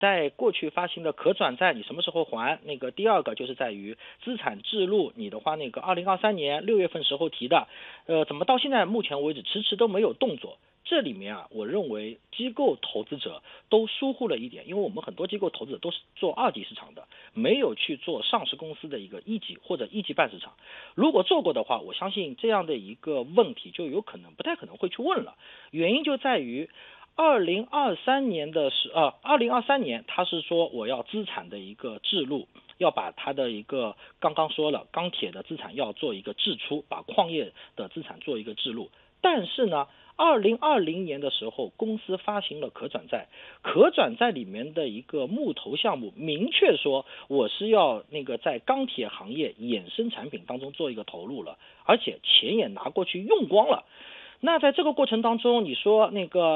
在过去发行的可转债你什么时候还？第二个就是在于资产质录，你的话2023年6月份时候提的，怎么到现在目前为止迟迟都没有动作？这里面我认为机构投资者都疏忽了一点，因为我们很多机构投资者都是做二级市场的，没有去做上市公司的一个一级或者一级半市场。如果做过的话，我相信这样的一个问题就不太可能会去问了。原因就在于2023年他是说我要资产的一个质录，要把它的一个刚刚说了钢铁的资产要做一个质出，把矿业的资产做一个质录。但是呢2020年的时候，公司发行了可转债，可转债里面的一个募投项目明确说我是要在钢铁行业衍生产品当中做一个投入了，而且钱也拿过去用光了。那在这个过程当中，你说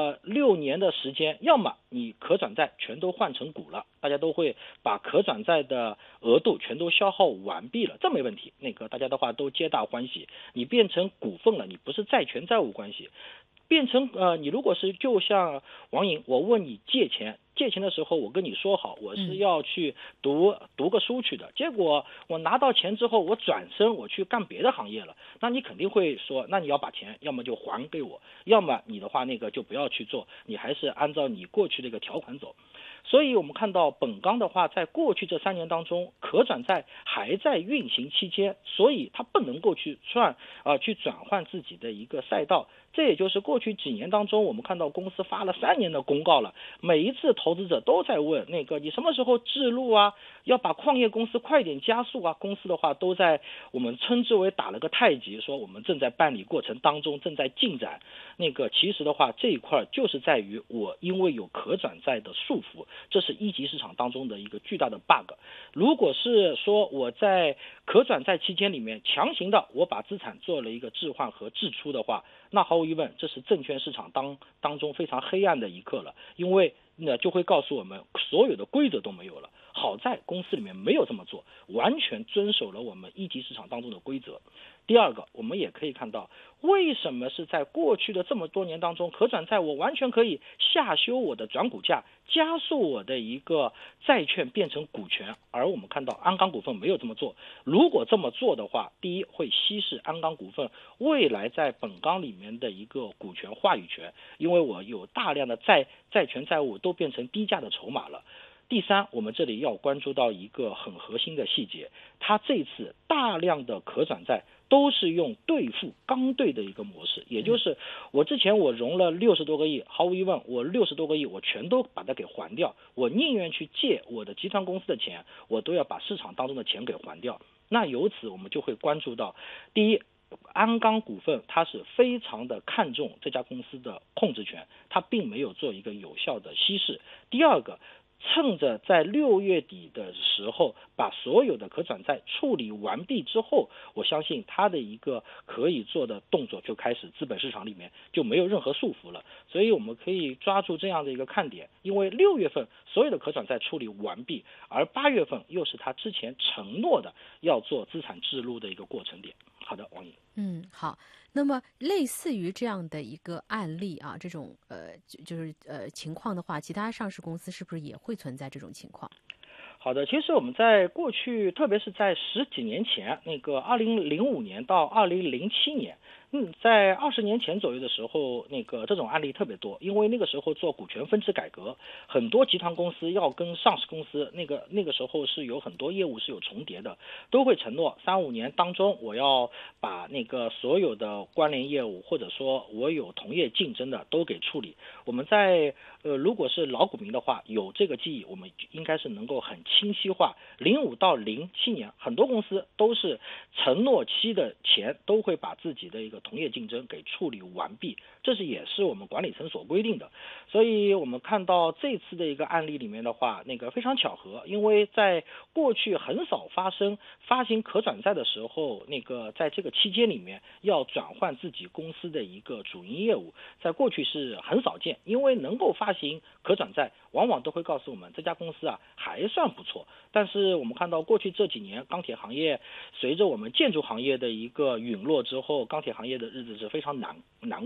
6年的时间，要么你可转债全都换成股了，大家都会把可转债的额度全都消耗完毕了，这没问题，大家的话都皆大欢喜。你变成股份了，你不是债权债务关系，变成你如果是就像王颖，我问你借钱的时候，我跟你说好我是要去读个书去的，结果我拿到钱之后，我转身我去干别的行业了，那你肯定会说，那你要把钱要么就还给我，要么你的话就不要去做，你还是按照你过去的一个条款走。所以我们看到本钢的话，在过去这3年当中，可转债还在运行期间，所以它不能够去转换自己的一个赛道。这也就是过去几年当中，我们看到公司发了3年的公告了，每一次投资者都在问你什么时候质录啊，要把矿业公司快点加速啊，公司的话都在我们称之为打了个太极，说我们正在办理过程当中，正在进展。其实的话这一块就是在于我因为有可转债的束缚，这是一级市场当中的一个巨大的 bug。 如果是说我在可转债期间里面强行的我把资产做了一个置换和置出的话，那毫无疑问这是证券市场当中非常黑暗的一刻了，因为就会告诉我们所有的规则都没有了。好在公司里面没有这么做，完全遵守了我们一级市场当中的规则。第二个，我们也可以看到为什么是在过去的这么多年当中，可转债我完全可以下修我的转股价，加速我的一个债券变成股权，而我们看到鞍钢股份没有这么做。如果这么做的话，第一会稀释鞍钢股份未来在本钢里面的一个股权话语权，因为我有大量的债权债务都变成低价的筹码了。第三，我们这里要关注到一个很核心的细节，它这次大量的可转债都是用兑付钢兑的一个模式，也就是我之前我融了60多个亿，毫无疑问我60多个亿我全都把它给还掉，我宁愿去借我的集团公司的钱，我都要把市场当中的钱给还掉。那由此我们就会关注到，第一，鞍钢股份它是非常的看重这家公司的控制权，它并没有做一个有效的稀释。第二个，趁着在6月底的时候把所有的可转债处理完毕之后，我相信它的一个可以做的动作就开始，资本市场里面就没有任何束缚了。所以我们可以抓住这样的一个看点，因为6月份所有的可转债处理完毕，而8月份又是他之前承诺的要做资产质录的一个过程点。好的，王颖。 好。那么类似于这样的一个案例啊，这种情况的话，其他上市公司是不是也会存在这种情况？ 好的，其实我们在过去，特别是在10几年前，2005年到2007年，在20年前左右的时候，这种案例特别多，因为那个时候做股权分置改革，很多集团公司要跟上市公司那个时候是有很多业务是有重叠的，都会承诺3-5年当中我要把所有的关联业务或者说我有同业竞争的都给处理。我们在如果是老股民的话，有这个记忆，我们应该是能够很清晰化。05到07年，很多公司都是承诺期的前都会把自己的一个同业竞争给处理完毕，这也是我们管理层所规定的。所以我们看到这次的一个案例里面的话，非常巧合，因为在过去很少发行可转债的时候，在这个期间里面要转换自己公司的一个主营业务，在过去是很少见，因为能够发行可转债往往都会告诉我们这家公司还算不错。但是我们看到过去这几年钢铁行业随着我们建筑行业的一个陨落之后，钢铁行业的日子是非常难过的。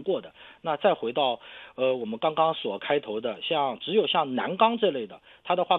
那再回到我们刚刚所开头的，只有像南钢这类的，它的话